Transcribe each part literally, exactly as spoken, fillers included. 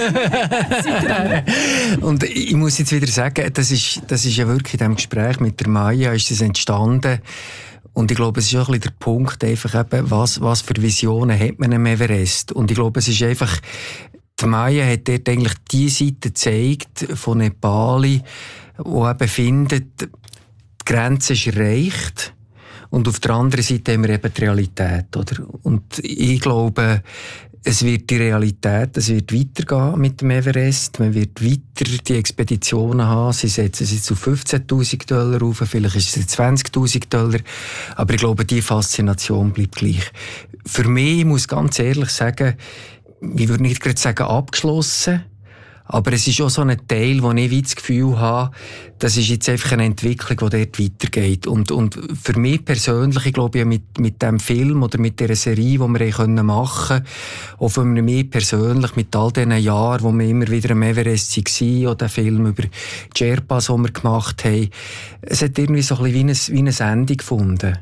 Und ich muss jetzt wieder sagen, das ist, das ist ja wirklich in diesem Gespräch mit der Maya ist das entstanden. Und ich glaube, es ist auch ein bisschen der Punkt, einfach eben, was, was für Visionen hat man am Everest. Und ich glaube, es ist einfach, die Maya hat dort eigentlich die Seite gezeigt von Nepali, wo eben findet, die Grenze ist erreicht. Und auf der anderen Seite haben wir eben die Realität, oder? Und ich glaube, es wird die Realität, es wird weitergehen mit dem Everest. Man wird weiter die Expeditionen haben. Sie setzen es jetzt auf fünfzehntausend Dollar auf, vielleicht ist es jetzt zwanzigtausend Dollar. Aber ich glaube, die Faszination bleibt gleich. Für mich, ich muss ganz ehrlich sagen, ich würde nicht gerade sagen abgeschlossen, aber es ist auch so ein Teil, wo ich das Gefühl habe, das ist jetzt einfach eine Entwicklung, die dort weitergeht. Und, und für mich persönlich, ich glaube ja mit, mit dem Film oder mit dieser Serie, die wir machen können, auch für mich persönlich, mit all diesen Jahren, wo wir immer wieder am Everest waren, oder den Film über die Sherpas, den wir gemacht haben, es hat irgendwie so ein bisschen wie ein, wie ein Ende gefunden.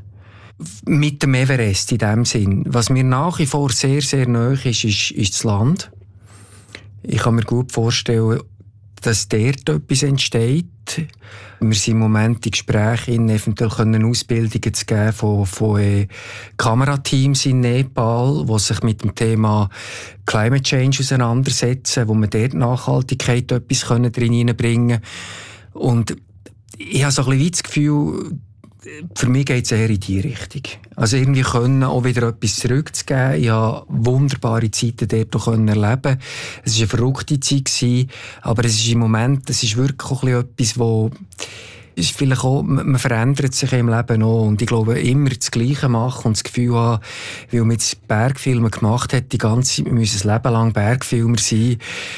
Mit dem Everest in dem Sinn. Was mir nach wie vor sehr, sehr nahe ist, ist, ist das Land. Ich kann mir gut vorstellen, dass dort etwas entsteht. Wir sind im Moment in Gesprächen, eventuell können Ausbildungen zu geben von, von äh, Kamerateams in Nepal, die sich mit dem Thema Climate Change auseinandersetzen, wo man dort Nachhaltigkeit etwas können drin hineinbringen können. Und ich habe so ein bisschen das Gefühl, für mich geht es eher in die Richtung. Also irgendwie können auch wieder etwas zurückzugeben. Ich habe wunderbare Zeiten dort auch erleben. Es war eine verrückte Zeit gewesen, aber es ist im Moment, es ist wirklich auch etwas, wo ist vielleicht auch, man verändert sich im Leben auch. Und ich glaube, immer das Gleiche machen und das Gefühl haben, weil man jetzt Bergfilme gemacht hat, die ganze Zeit, wir müssen ein Leben lang Bergfilmer sein.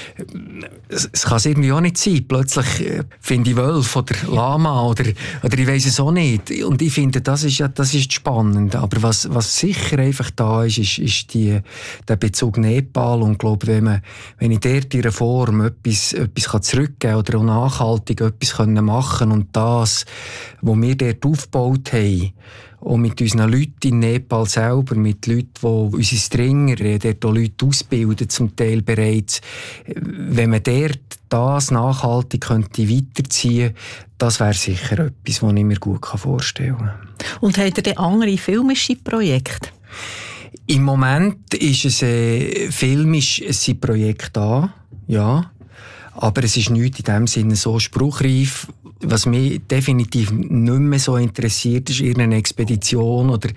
Es, es kann es irgendwie auch nicht sein. Plötzlich äh, finde ich Wölfe oder Lama oder, oder ich weiss es auch nicht. Und ich finde, das ist ja, das ist spannend. Aber was, was sicher einfach da ist, ist, ist die, der Bezug Nepal. Und ich glaube, wenn man, wenn ich dort in einer Form etwas, etwas zurückgeben kann oder auch nachhaltig etwas machen können und da das, was wir dort aufgebaut haben, und mit unseren Leuten in Nepal selber, mit Leuten, die unsere Stringer, dort auch Leute ausbilden, zum Teil bereits, wenn man dort das nachhaltig könnte weiterziehen, das wäre sicher etwas, was ich mir gut vorstellen kann. Und habt ihr denn andere filmische Projekte? Im Moment ist es äh, filmisch ein Projekt da, ja. Aber es ist nichts in dem Sinne so spruchreif. Was mich definitiv nicht mehr so interessiert, ist irgendeine Expedition oder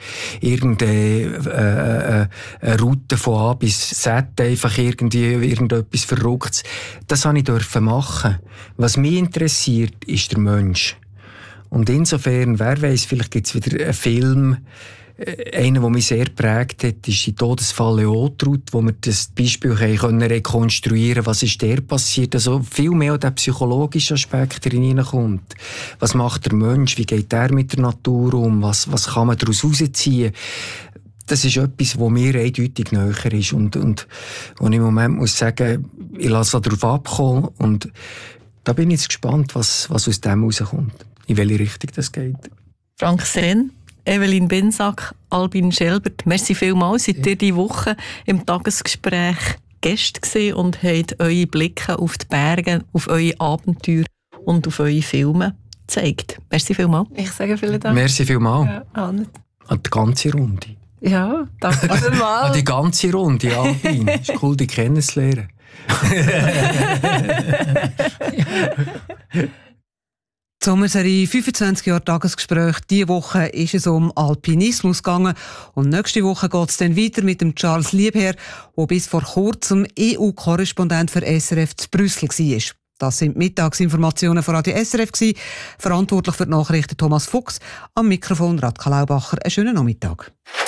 irgendeine äh, äh, Route von A bis Z, einfach irgendwie irgendetwas Verrücktes. Das habe ich dürfen machen. Was mich interessiert, ist der Mensch. Und insofern, wer weiss, vielleicht gibt es wieder einen Film. Einer, der mich sehr geprägt hat, ist die Todesfall Leotrud, wo wir das Beispiel können rekonstruieren können, was ist der passiert. Also viel mehr der psychologische Aspekt hineinkommt. Was macht der Mensch? Wie geht er mit der Natur um? Was, was kann man daraus herausziehen? Das ist etwas, was mir eindeutig näher ist. Und, und, und im Moment muss ich sagen, ich lasse darauf abkommen. Und da bin ich jetzt gespannt, was, was aus dem rauskommt. In welche Richtung das geht. Frank Sen, Evelyn Bensack, Albin Schelbert, merci vielmals. Seid ihr diese Woche im Tagesgespräch Gäste gewesen und habt eure Blicke auf die Berge, auf eure Abenteuer und auf eure Filme gezeigt. Merci vielmals. Ich sage vielen Dank. Merci vielmals. Ja, An die ganze Runde. Ja, danke vielmals. An die ganze Runde, Albin. Es ist cool, dich kennenzulernen. Sommerserie fünfundzwanzig Jahre Tagesgespräch. Diese Woche ist es um Alpinismus gegangen. Und nächste Woche geht es dann weiter mit dem Charles Liebherr, der bis vor kurzem E U-Korrespondent für S R F zu Brüssel war. Das sind die Mittagsinformationen von Radio S R F gewesen. Verantwortlich für die Nachrichten Thomas Fuchs. Am Mikrofon Radka Laubacher. Einen schönen Nachmittag.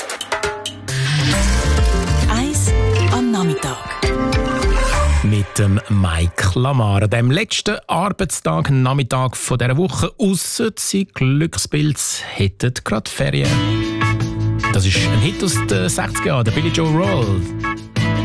Eis am Nachmittag. Mit dem Mike Lamar, an dem letzten Arbeitstag, Nachmittag von dieser Woche, ausser sie Glückspilz hätten gerade Ferien. Das ist ein Hit aus den sechziger Jahren, der Billy Joe Roll.